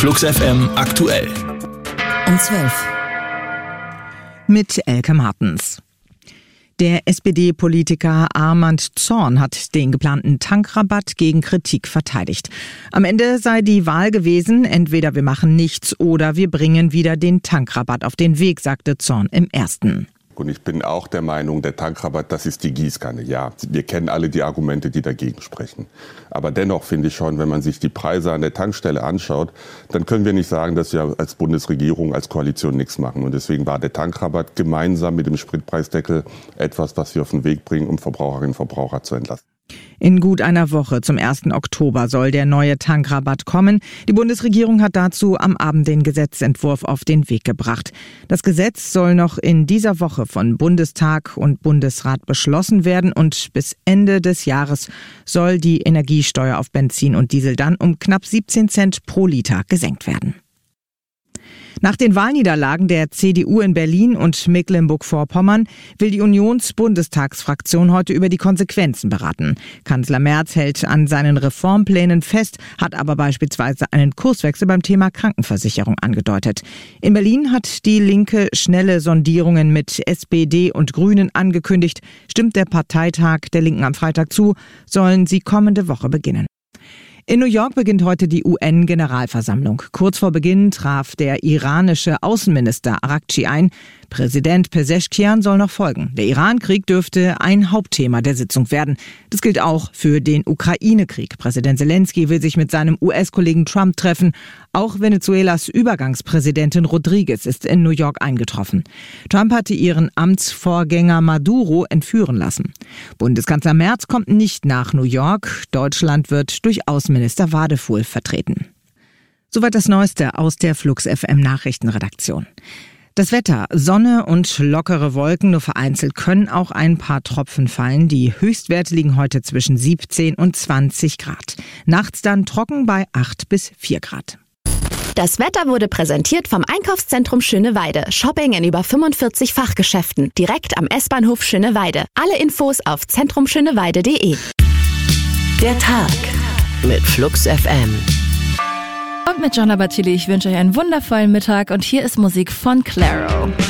Flux FM aktuell. Um 12. Mit Elke Martens. Der SPD-Politiker Armand Zorn hat den geplanten Tankrabatt gegen Kritik verteidigt. Am Ende sei die Wahl gewesen, entweder wir machen nichts oder wir bringen wieder den Tankrabatt auf den Weg, sagte Zorn im Ersten. Und ich bin auch der Meinung, der Tankrabatt, das ist die Gießkanne. Ja, wir kennen alle die Argumente, die dagegen sprechen. Aber dennoch finde ich schon, wenn man sich die Preise an der Tankstelle anschaut, dann können wir nicht sagen, dass wir als Bundesregierung, als Koalition nichts machen. Und deswegen war der Tankrabatt gemeinsam mit dem Spritpreisdeckel etwas, was wir auf den Weg bringen, um Verbraucherinnen und Verbraucher zu entlasten. In gut einer Woche, zum 1. Oktober, soll der neue Tankrabatt kommen. Die Bundesregierung hat dazu am Abend den Gesetzentwurf auf den Weg gebracht. Das Gesetz soll noch in dieser Woche von Bundestag und Bundesrat beschlossen werden und bis Ende des Jahres soll die Energiesteuer auf Benzin und Diesel dann um knapp 17 Cent pro Liter gesenkt werden. Nach den Wahlniederlagen der CDU in Berlin und Mecklenburg-Vorpommern will die Unionsbundestagsfraktion heute über die Konsequenzen beraten. Kanzler Merz hält an seinen Reformplänen fest, hat aber beispielsweise einen Kurswechsel beim Thema Krankenversicherung angedeutet. In Berlin hat die Linke schnelle Sondierungen mit SPD und Grünen angekündigt. Stimmt der Parteitag der Linken am Freitag zu, sollen sie kommende Woche beginnen. In New York beginnt heute die UN-Generalversammlung. Kurz vor Beginn traf der iranische Außenminister Araghchi ein. Präsident Pezeshkian soll noch folgen. Der Iran-Krieg dürfte ein Hauptthema der Sitzung werden. Das gilt auch für den Ukraine-Krieg. Präsident Zelensky will sich mit seinem US-Kollegen Trump treffen. Auch Venezuelas Übergangspräsidentin Rodriguez ist in New York eingetroffen. Trump hatte ihren Amtsvorgänger Maduro entführen lassen. Bundeskanzler Merz kommt nicht nach New York. Deutschland wird durch Außenminister Wadefuhl vertreten. Soweit das Neueste aus der Flux FM Nachrichtenredaktion. Das Wetter, Sonne und lockere Wolken, nur vereinzelt können auch ein paar Tropfen fallen. Die Höchstwerte liegen heute zwischen 17 und 20 Grad. Nachts dann trocken bei 8 bis 4 Grad. Das Wetter wurde präsentiert vom Einkaufszentrum Schöneweide. Shopping in über 45 Fachgeschäften. Direkt am S-Bahnhof Schöneweide. Alle Infos auf zentrumschöneweide.de. Der Tag mit Flux FM. Und mit Gianna Battili, ich wünsche euch einen wundervollen Mittag und hier ist Musik von Clairo.